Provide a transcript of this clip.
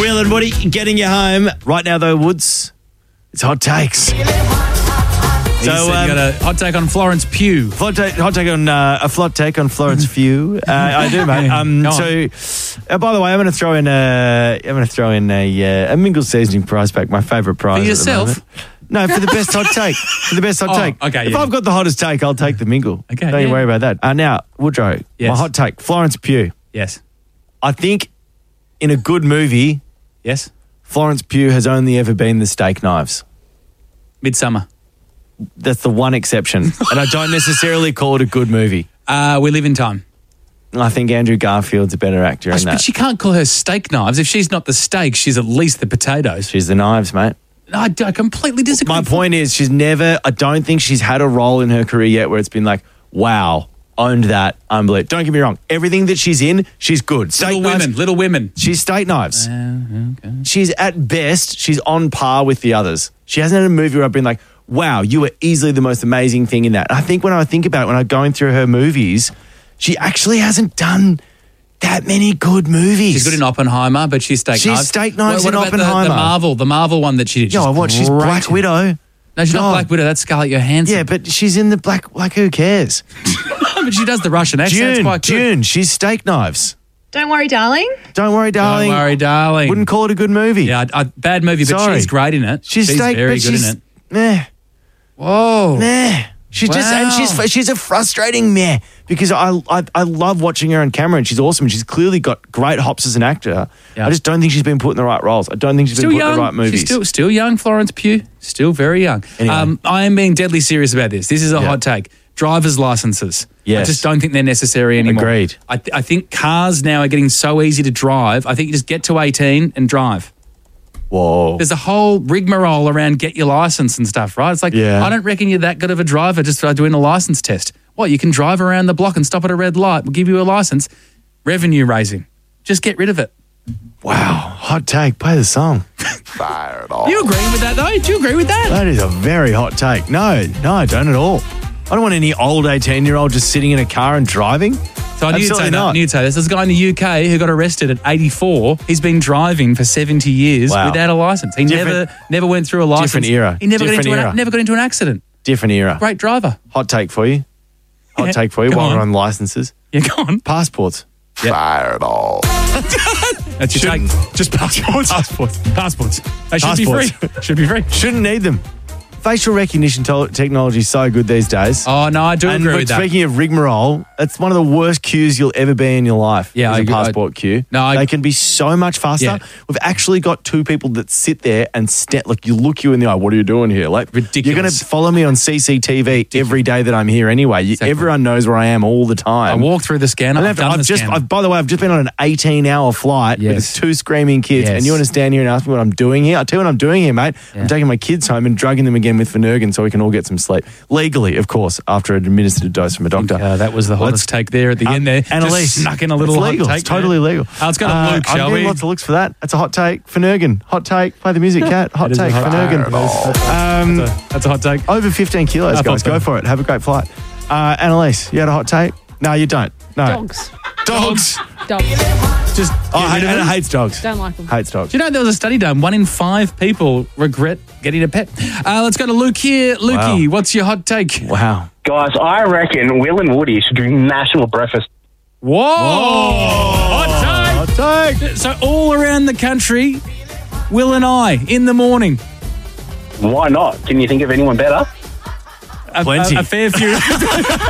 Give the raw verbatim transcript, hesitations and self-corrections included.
Will and Woody getting you home. Right now, though, Woods, it's hot takes. So, So, you um, got a hot take on Florence Pugh. Hot take, hot take on uh, a flot take on Florence Pugh. Uh, I do, mate. Um, Go on. so, uh, by the way, I'm going to throw in a, I'm going to throw in a, uh, a Mingle seasoning prize pack. My favourite prize For at the yourself? moment. No, for the best hot take. For the best hot Oh, take. okay, If yeah. I've got the hottest take, I'll take the Mingle. Okay, Don't you yeah. worry about that. Uh, now, Woodrow, Yes. my hot take, Florence Pugh. Yes. I think in a good movie, Yes. Florence Pugh has only ever been the steak knives. Midsummer. That's the one exception. And I don't necessarily call it a good movie. Uh, we live in time. I think Andrew Garfield's a better actor in But that. she can't call her steak knives. If she's not the steak, she's at least the potatoes. She's the knives, mate. No, I, I completely disagree. My point is, she's never, I don't think she's had a role in her career yet where it's been like, wow, owned that, unbelievable. Don't get me wrong. Everything that she's in, she's good. Steak Little knives, Women. Little Women. she's steak knives. Uh, okay. She's at best, she's on par with the others. She hasn't had a movie where I've been like, wow, you were easily the most amazing thing in that. I think when I think about it, when I'm going through her movies, she actually hasn't done that many good movies. She's good in Oppenheimer, but she's steak She's knives. steak knives what, in what about Oppenheimer. The, the Marvel, the Marvel one that she did. Yo, what? She's great Black in. Widow. No, she's not God. Black Widow. That's Scarlett Johansson. Yeah, but she's in the black. Like, who cares? but she does the Russian accent. It's June, quite good. June. She's steak knives. Don't worry, darling. Don't worry, darling. Don't worry, darling. Wouldn't call it a good movie. Yeah, I, I, bad movie, but Sorry. she's great in it. she's, steak, very but good she's, in it. Meh, Whoa. meh. She's just and Wow. she's she's a frustrating meh because I, I I love watching her on camera and she's awesome and she's clearly got great hops as an actor. Yeah. I just don't think she's been put in the right roles. I don't think she's Still been put young. in the right movies. She's still, still young, Florence Pugh. Still very young. Anyway. Um, I am being deadly serious about this. This is a Yeah. hot take. Driver's licenses. I Yes. just don't think they're necessary anymore. Agreed. I, th- I think cars now are getting so easy to drive. I think you just get to eighteen and drive. Whoa. There's a whole rigmarole around get your license and stuff, right? It's like, Yeah. I don't reckon you're that good of a driver just for doing a license test. What, you can drive around the block and stop at a red light. We'll give you a license. Revenue raising. Just get rid of it. Wow. Hot take. Play the song. Fire it all. Do you agree with that, though? Do you agree with that? That is a very hot take. No, no, I don't at all. I don't want any old eighteen-year-old just sitting in a car and driving. So I knew you'd Absolutely say that. I not. knew you'd say this. There's a guy in the U K who got arrested at eighty-four. He's been driving for seventy years Wow. without a license. He Different- never never went through a license. different era. He never Different got into era. an, never got into an accident. Different era. Great driver. Hot take for you. Hot Yeah, take for you go while on. we're on licenses. Yeah, go on. Passports. Fire it all. That's your take. Just passports. Passports. Passports. They should be Passports. free. Should be free. Shouldn't need them. Facial recognition to- technology is so good these days. Oh, no, I do and agree but with that. speaking of rigmarole, that's one of the worst queues you'll ever be in your life. Yeah, is I a agree. passport queue. No, I- they can be so much faster. Yeah. We've actually got two people that sit there and st- like you look you in the eye. What are you doing here? Like Ridiculous. You're going to follow me on C C T V every day that I'm here anyway. You, Exactly. Everyone knows where I am all the I time. walked through the scanner. And I've after- done I've the just, scanner. I've, by the way, I've just been on an eighteen-hour flight Yes. with two screaming kids, Yes. and you want to stand here and ask me what I'm doing here? I'll tell you what I'm doing here, mate. Yeah. I'm taking my kids home and drugging them again with Finurgan so we can all get some sleep. Legally, of course, after an administered dose from a doctor. Uh, that was the hottest take there at the Uh, end there. Annalise, Just snuck in a little it's legal. hot take. It's totally there. legal. Uh, let's go to Uh, Luke, I'm shall getting we? lots of looks for that. That's a hot take. Finurgan, hot take. Play the music, cat. Hot That is a take. hot- Finurgan. Um, That's a, that's a hot take. over fifteen kilos, I guys. thought so. Go for it. Have a great flight. Uh, Annalise, you had a hot take? No, you don't. No. Dogs. Dogs. Dogs. Just Oh, get rid of Anna them. hates dogs. Don't like them. Hates dogs. Do you know there was a study done? One in five people regret getting a pet. Uh, let's go to Luke here. Lukey, Wow. what's your hot take? Wow. Guys, I reckon Will and Woody should do national breakfast. Whoa! Hot take! Hot take. So all around the country, Will and I in the morning. Why not? Can you think of anyone better? A, Plenty. A, a fair few.